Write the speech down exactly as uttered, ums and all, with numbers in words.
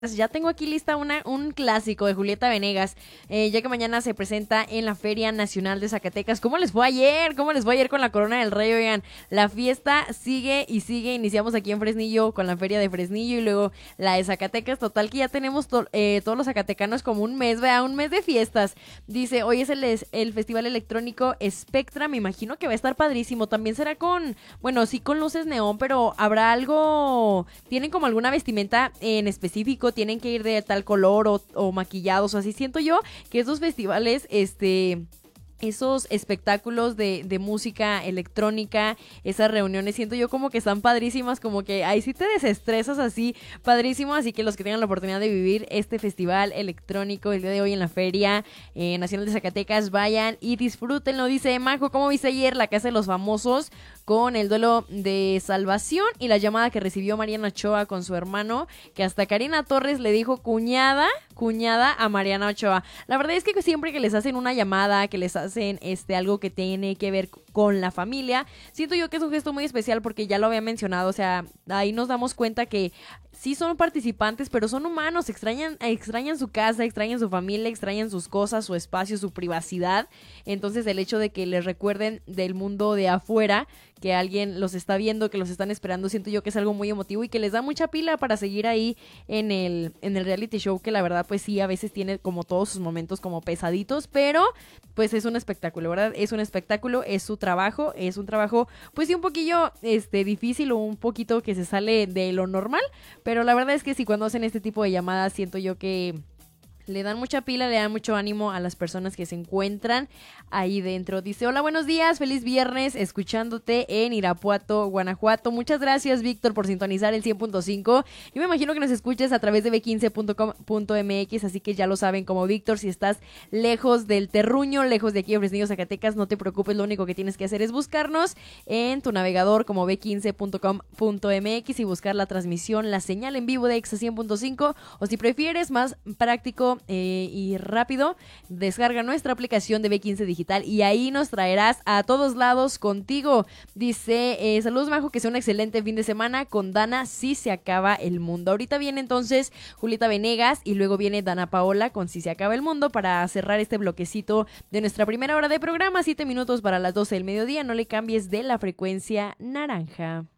Ya tengo aquí lista una, un clásico de Julieta Venegas, eh, ya que mañana se presenta en la Feria Nacional de Zacatecas. ¿Cómo les fue ayer? ¿Cómo les fue ayer con la Corona del Rey? Oigan, la fiesta sigue y sigue. Iniciamos aquí en Fresnillo con la Feria de Fresnillo y luego la de Zacatecas. Total que ya tenemos to eh, todos los zacatecanos como un mes, vea, un mes de fiestas. Dice, hoy es el, el Festival Electrónico Spectra, me imagino que va a estar padrísimo. También será con, bueno, sí con luces neón, pero habrá algo, tienen como alguna vestimenta en específico, tienen que ir de tal color o, o maquillados o así. Siento yo que esos festivales, este... esos espectáculos de, de música electrónica, esas reuniones, siento yo como que están padrísimas, como que ahí sí te desestresas así, padrísimo, así que los que tengan la oportunidad de vivir este festival electrónico el día de hoy en la Feria eh, Nacional de Zacatecas, vayan y disfrútenlo. Dice Majo, ¿cómo viste ayer la Casa de los Famosos con el duelo de Salvación y la llamada que recibió Mariana Ochoa con su hermano, que hasta Karina Torres le dijo cuñada, cuñada a Mariana Ochoa? La verdad es que siempre que les hacen una llamada, que les hacen en este algo que tiene que ver con la familia, siento yo que es un gesto muy especial porque ya lo había mencionado, o sea, ahí nos damos cuenta que sí son participantes, pero son humanos, extrañan, extrañan su casa, extrañan su familia, extrañan sus cosas, su espacio, su privacidad. Entonces el hecho de que les recuerden del mundo de afuera, que alguien los está viendo, que los están esperando, siento yo que es algo muy emotivo y que les da mucha pila para seguir ahí en el, en el reality show, que la verdad pues sí, a veces tiene como todos sus momentos como pesaditos, pero pues es un espectáculo, ¿verdad? Es un espectáculo, es su trabajo, es un trabajo pues sí un poquillo este, difícil o un poquito que se sale de lo normal, pero la verdad es que sí, cuando hacen este tipo de llamadas siento yo que le dan mucha pila, le dan mucho ánimo a las personas que se encuentran ahí dentro. Dice, hola, buenos días, feliz viernes, escuchándote en Irapuato, Guanajuato. Muchas gracias, Víctor, por sintonizar el cien punto cinco. Yo me imagino que nos escuches a través de be quince punto com punto mx, así que ya lo saben como Víctor. Si estás lejos del terruño, lejos de aquí de Fresnillo, Zacatecas, no te preocupes, lo único que tienes que hacer es buscarnos en tu navegador como be quince punto com punto mx y buscar la transmisión, la señal en vivo de Exa cien punto cinco, o si prefieres, más práctico Eh, y rápido, descarga nuestra aplicación de be quince Digital y ahí nos traerás a todos lados contigo. Dice, eh, saludos Majo, que sea un excelente fin de semana con Dana, si se acaba el mundo. Ahorita viene entonces Julieta Venegas y luego viene Dana Paola con Si se acaba el mundo para cerrar este bloquecito de nuestra primera hora de programa. Siete minutos para las doce del mediodía, no le cambies de la frecuencia naranja.